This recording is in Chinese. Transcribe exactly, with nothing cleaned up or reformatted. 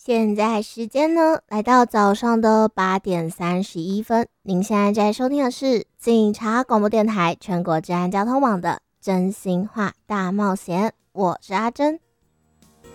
现在时间呢，来到早上的八点三十一分。您现在在收听的是警察广播电台全国治安交通网的真心话大冒险，我是阿珍。